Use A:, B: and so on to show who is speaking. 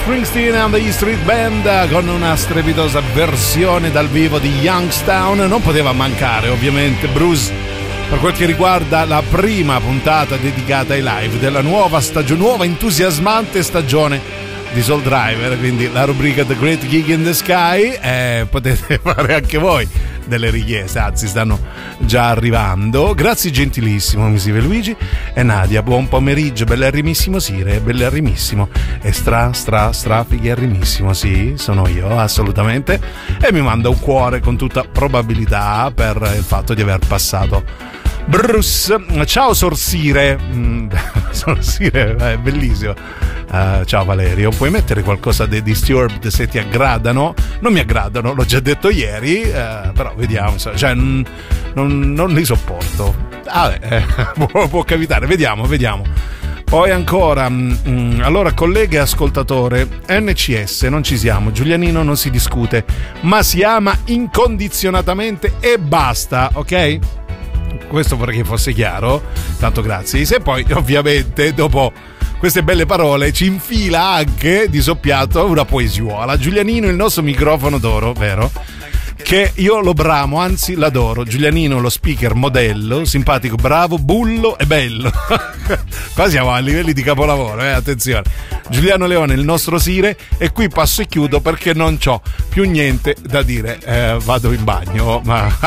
A: Springsteen and the E Street Band con una strepitosa versione dal vivo di Youngstown. Non poteva mancare ovviamente Bruce per quel che riguarda la prima puntata dedicata ai live della nuova entusiasmante stagione di Soul Driver, quindi la rubrica The Great Gig in the Sky. Potete fare anche voi delle richieste, anzi stanno già arrivando. Grazie gentilissimo Misive Luigi e Nadia, buon pomeriggio, bellerrimissimo Sire, bellerrimissimo e stra figherrimissimo, sì, sono io assolutamente, e mi manda un cuore con tutta probabilità per il fatto di aver passato Bruce. Ciao Sorsire. Sorsire è bellissimo. Ciao Valerio, puoi mettere qualcosa dei Disturbed se ti aggradano? Non mi aggradano, l'ho già detto ieri, però vediamo, cioè non li sopporto. Può capitare, vediamo. Poi ancora, allora colleghe e ascoltatore, NCS non ci siamo, Giulianino non si discute, ma si ama incondizionatamente e basta, ok? Questo vorrei che fosse chiaro, tanto grazie. Se poi ovviamente dopo queste belle parole ci infila anche di soppiatto una poesiola. Giulianino, il nostro microfono d'oro, vero? Che io lo bramo, anzi l'adoro. Giulianino, lo speaker modello, simpatico, bravo, bullo e bello. Qua siamo a livelli di capolavoro, attenzione. Giuliano Leone, il nostro Sire, e qui passo e chiudo perché non c'ho più niente da dire. Vado in bagno, ma